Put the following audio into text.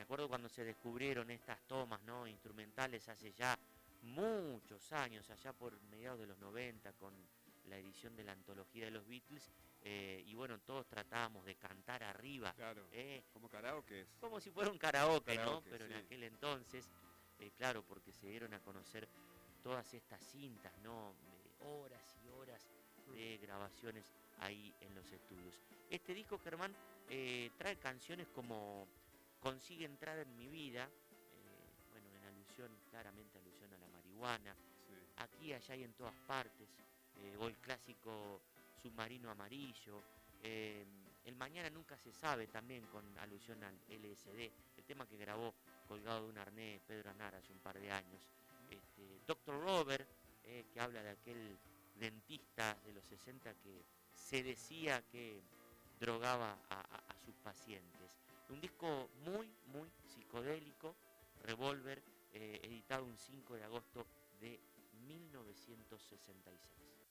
acuerdo cuando se descubrieron estas tomas, ¿no?, instrumentales hace ya muchos años, allá por mediados de los 90, con la edición de la antología de los Beatles, y bueno, todos tratábamos de cantar arriba, Claro, ¿eh? como karaoke es. Como si fuera un karaoke, ¿no? Karaoke, Pero en sí. aquel entonces, claro, porque se dieron a conocer todas estas cintas, ¿no?, de horas y horas de grabaciones ahí en los estudios. Este disco, Germán, trae canciones como Consigue entrar en mi vida, bueno, en alusión, claramente alusión a la marihuana, Sí. Aquí, allá y en todas partes, o el clásico Submarino Amarillo, El Mañana Nunca Se Sabe, también con alusión al LSD, el tema que grabó colgado de un arnés Pedro Aznar hace un par de años, Doctor Robert, que habla de aquel dentista de los 60 que se decía que drogaba a sus pacientes. Un disco muy, muy psicodélico, Revolver, editado un 5 de agosto de 1966.